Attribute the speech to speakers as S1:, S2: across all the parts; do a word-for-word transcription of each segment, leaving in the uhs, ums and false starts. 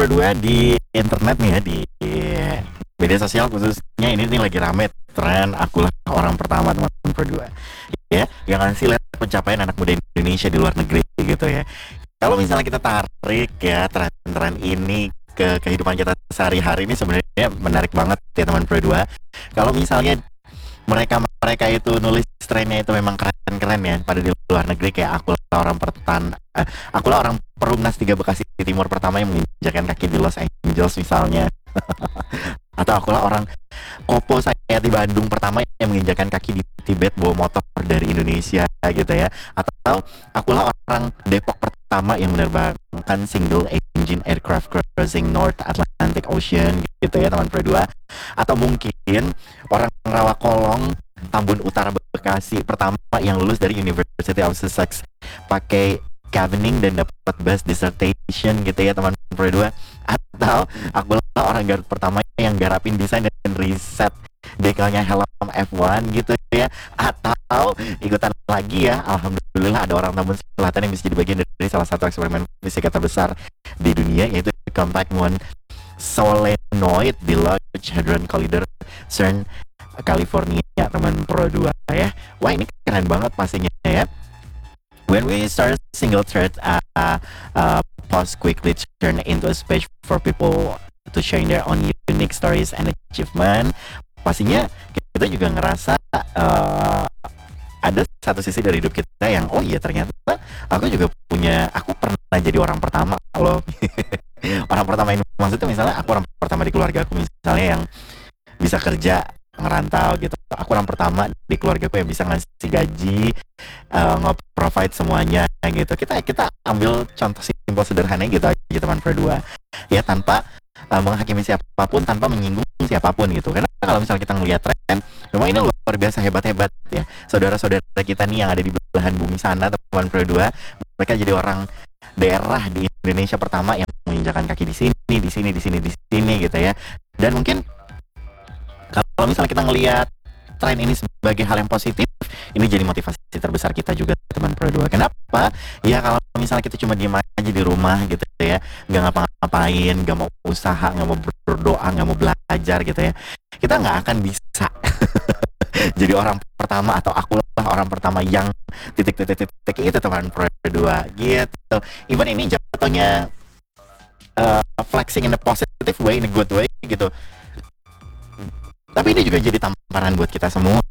S1: dua di internet nih ya, di media sosial khususnya ini nih lagi rame tren akulah orang pertama teman Pro dua. Ya, yang ngasih lihat pencapaian anak muda Indonesia di luar negeri gitu ya. Kalau misalnya kita tarik ya tren-tren ini ke kehidupan kita sehari-hari ini sebenarnya menarik banget ya teman Pro dua. Kalau misalnya mereka mereka itu nulis trennya itu memang keren-keren ya pada di luar negeri, kayak akulah orang pertan eh, akulah orang Perumnas tiga Bekasi Timur pertama yang menginjakan kaki di Los Angeles misalnya. Atau akulah orang Kopo saya di Bandung pertama yang menginjakan kaki di Tibet bawa motor dari Indonesia gitu ya. Atau akulah orang Depok pertama yang menerbangkan single engine aircraft crossing North Atlantic Ocean gitu ya teman Pro dua. Atau mungkin orang Rawakolong Tambun Utara Bekasi pertama yang lulus dari University of Sussex pakai cabining dan dapat best dissertation gitu ya teman Pro dua. Atau akulah orang Garut pertama yang garapin desain dan riset dekalnya helm F satu gitu ya. Atau ikutan lagi ya, alhamdulillah ada orang Tambun Selatan yang bisa jadi bagian dari salah satu eksperimen fisika terbesar di dunia, yaitu Compact Muon Solenoid di Large Hadron Collider CERN California teman Pro dua ya. Wah, ini keren banget pastinya ya. When we start single thread uh, uh, post quickly turn into a space for people to share their own unique stories and achievement. Pastinya kita juga ngerasa uh, ada satu sisi dari hidup kita yang oh iya ternyata aku juga punya, aku pernah jadi orang pertama loh. Orang pertama ini maksudnya misalnya aku orang pertama di keluarga aku misalnya yang bisa kerja ngerantau gitu. Aku orang pertama di keluarga aku yang bisa ngasih gaji, uh, nge-provide semuanya gitu. Kita kita ambil contoh simpel sederhana gitu aja teman Pro dua. Ya tanpa uh, menghakimi siapapun, tanpa menyinggung siapapun gitu. Karena kalau misalnya kita ngelihat tren, memang ini luar biasa hebat-hebat ya. Saudara-saudara kita nih yang ada di belahan bumi sana teman Pro dua, mereka jadi orang daerah di Indonesia pertama yang menginjakan kaki di sini, di sini, di sini, di sini gitu ya. Dan mungkin kalau misalnya kita ngelihat tren ini sebagai hal yang positif, ini jadi motivasi terbesar kita juga teman Pro dua. Kenapa? Ya kalau misalnya kita cuma diem aja di rumah gitu ya, nggak ngapa-ngapain, nggak mau usaha, nggak mau berdoa, nggak mau belajar gitu ya, kita nggak akan bisa jadi orang pertama atau akulah orang pertama yang titik-titik-titik itu teman Pro dua gitu. Even ini jatuhnya uh, flexing in a positive way, in a good way gitu. Tapi ini juga jadi tamparan buat kita semua.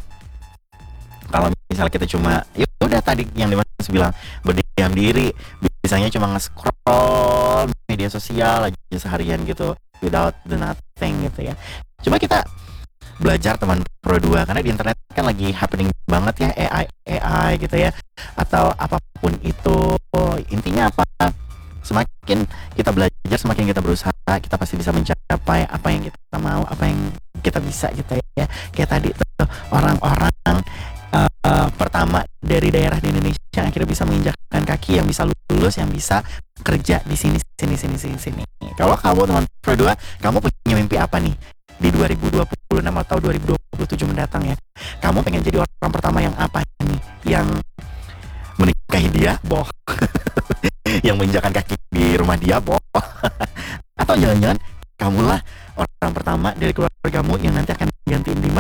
S1: Kalau misalnya kita cuma ya udah tadi yang Dimas bilang berdiam diri, biasanya cuma nge-scroll media sosial aja seharian gitu without the nothing gitu ya. Coba kita belajar teman Pro dua, karena di internet kan lagi happening banget ya A I A I gitu ya, atau apapun itu. Intinya apa? Semakin kita belajar, semakin kita berusaha, kita pasti bisa mencapai apa yang kita mau, apa yang kita bisa gitu ya. Kayak tadi tuh orang-orang uh, pertama dari daerah di Indonesia yang akhirnya bisa menginjakkan kaki, yang bisa lulus, yang bisa kerja di sini sini sini sini sini. Kalau kamu teman Pro dua, kamu punya mimpi apa nih di dua ribu dua puluh enam atau dua ribu dua puluh tujuh mendatang ya? Kamu pengen jadi orang pertama yang apa nih? Yang menikahi dia, boh. Yang menginjakan kaki di rumah dia, boh. Atau jangan-jangan kamulah orang pertama dari keluargamu yang nanti akan gantiin Dimas